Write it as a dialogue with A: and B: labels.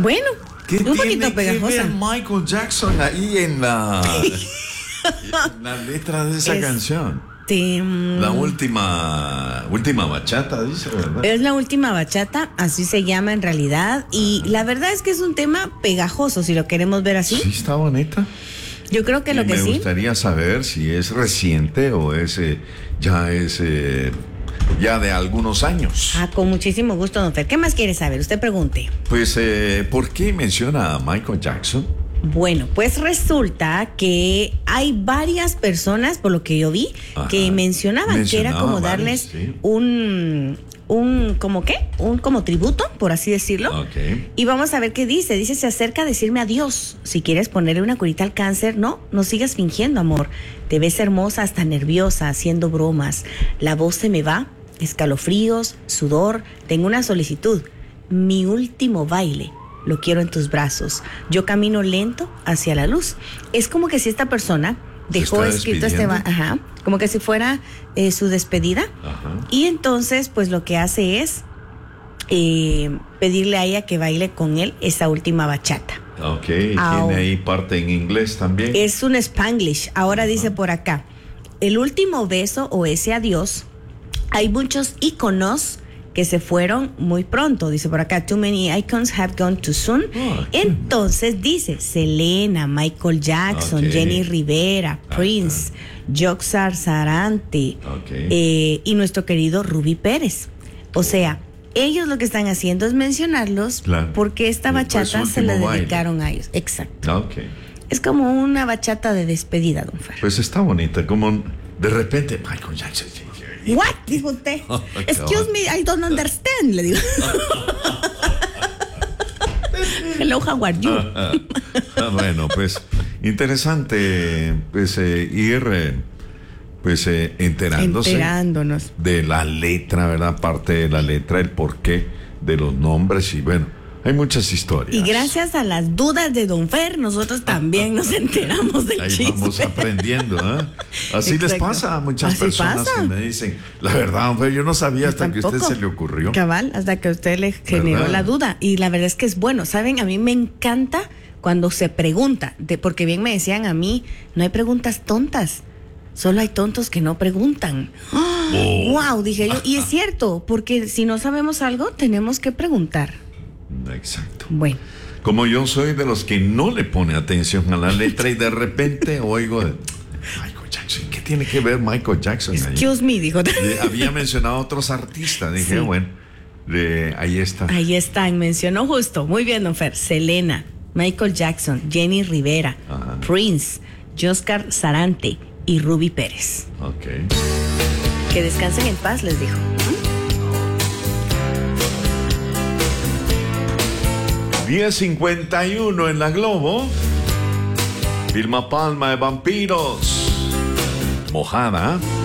A: Bueno,
B: ¿Qué
A: un poquito
B: tiene que
A: pegajosa.
B: ver Michael Jackson ahí en la letra de esa canción? La última bachata, dice, ¿verdad?
A: Es la última bachata, así se llama en realidad. Y la verdad es que es un tema pegajoso, si lo queremos ver así.
B: Sí, está bonita.
A: Yo creo que lo que
B: me
A: sí.
B: gustaría saber si es reciente o ya de algunos años.
A: Con muchísimo gusto, don Fer. ¿Qué más quiere saber? Usted pregunte.
B: Pues, ¿por qué menciona a Michael Jackson?
A: Bueno, pues resulta que hay varias personas, por lo que yo vi, que mencionaban que era como darles
B: sí.
A: como tributo, por así decirlo.
B: Okay.
A: Y vamos a ver qué dice. Dice, se acerca a decirme adiós. Si quieres ponerle una curita al cáncer, no sigas fingiendo, amor. Te ves hermosa, hasta nerviosa, haciendo bromas. La voz se me va, escalofríos, sudor. Tengo una solicitud. Mi último baile. Lo quiero en tus brazos. Yo camino lento hacia la luz. Es como que si esta persona dejó escrito como que si fuera su despedida.
B: Ajá.
A: Y entonces, pues lo que hace es pedirle a ella que baile con él esa última bachata.
B: Ok, tiene ahí parte en inglés también.
A: Es un Spanglish. Ahora dice por acá, el último beso o ese adiós. Hay muchos íconos que se fueron muy pronto, dice por acá, too many icons have gone too soon. Entonces dice Selena, Michael Jackson, Jenny Rivera, Prince, Joxar Sarante, y nuestro querido Ruby Pérez. O sea, ellos lo que están haciendo es mencionarlos, porque esta bachata se la dedicaron a ellos. Exacto. Es como una bachata de despedida, don Fer.
B: Pues está bonita, como de repente Michael Jackson.
A: What? Dijo usted. Excuse me, I don't understand, le digo. Hello, how are you?
B: Bueno, pues interesante ir enterándonos de la letra, ¿verdad? Parte de la letra, el porqué de los nombres y bueno, hay muchas historias.
A: Y gracias a las dudas de don Fer, nosotros también nos enteramos del chisme.
B: Ahí vamos aprendiendo, ¿eh? Así les pasa a muchas personas que me dicen, la verdad, don Fer, yo no sabía hasta que a usted se le ocurrió.
A: Cabal, hasta que a usted le generó la duda. Y la verdad es que es bueno, ¿saben? A mí me encanta cuando se pregunta, porque bien me decían a mí, no hay preguntas tontas. Solo hay tontos que no preguntan. Wow, dije yo. Y es cierto, porque si no sabemos algo, tenemos que preguntar.
B: Exacto.
A: Bueno.
B: Como yo soy de los que no le pone atención a la letra y de repente oigo de Michael Jackson. ¿Qué tiene que ver Michael Jackson?
A: Excuse me, dijo.
B: Había mencionado a otros artistas. Dije, bueno, ahí está.
A: Ahí están, mencionó justo. Muy bien, don Fer. Selena, Michael Jackson, Jenny Rivera, Prince, Joxar Sarante y Ruby Pérez. Que descansen en paz, les dijo.
B: 10:51 en la Globo. Vilma Palma de Vampiros. Mojada.